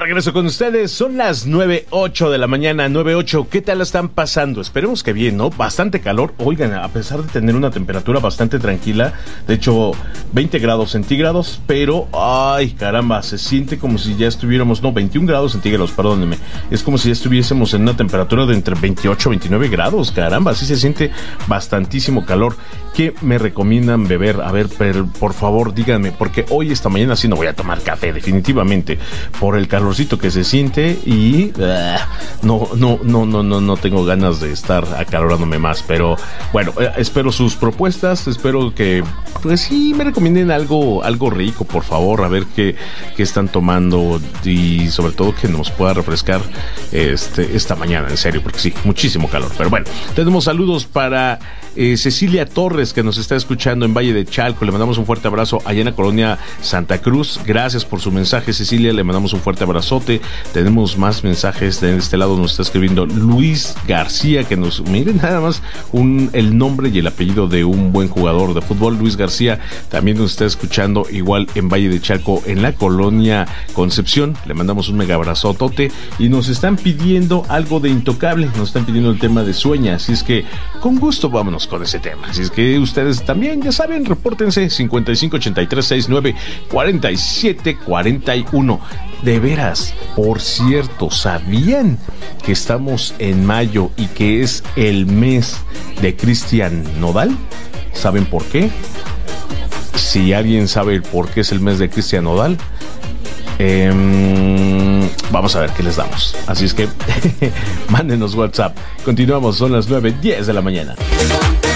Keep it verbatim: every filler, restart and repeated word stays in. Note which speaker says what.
Speaker 1: regreso con ustedes, son las nueve ocho de la mañana, nueve ocho. ¿Qué tal la están pasando? Esperemos que bien, ¿no? Bastante calor, oigan, a pesar de tener una temperatura bastante tranquila, de hecho veinte grados centígrados, pero, ay, caramba, se siente como si ya estuviéramos, no, veintiún grados centígrados, perdónenme, es como si ya estuviésemos en una temperatura de entre veintiocho y veintinueve grados, caramba, sí se siente bastantísimo calor. ¿Qué me recomiendan beber? A ver, per, por favor, díganme, porque hoy, esta mañana, sí no voy a tomar café, definitivamente, por el calorcito que se siente y uh, no, no, no, no, no, no tengo ganas de estar acalorándome más, pero bueno, eh, espero sus propuestas, espero que, pues sí, me recomienden algo, algo rico, por favor, a ver qué, qué están tomando y sobre todo que nos pueda refrescar este, esta mañana, en serio, porque sí, muchísimo calor, pero bueno, tenemos saludos para eh, Cecilia Torres, que nos está escuchando en Valle de Chalco, le mandamos un fuerte abrazo allá en la colonia Santa Cruz, gracias por su mensaje, Cecilia, le mandamos un fuerte abrazote. Tenemos más mensajes de este lado, nos está escribiendo Luis García, que nos, miren nada más un, el nombre y el apellido de un buen jugador de fútbol. Luis García también nos está escuchando igual en Valle de Chalco, en la colonia Concepción, le mandamos un mega abrazotote y nos están pidiendo algo de Intocable, nos están pidiendo el tema de Sueña, así es que con gusto vámonos con ese tema, así es que ustedes también ya saben, repórtense cincuenta y cinco ochenta y tres sesenta y nueve cuarenta y siete cuarenta y uno. De veras, por cierto, ¿sabían que estamos en mayo y que es el mes de Cristian Nodal? ¿Saben por qué? Si alguien sabe por qué es el mes de Cristian Nodal, eh, vamos a ver qué les damos. Así es que mándenos WhatsApp. Continuamos, son las nueve diez de la mañana.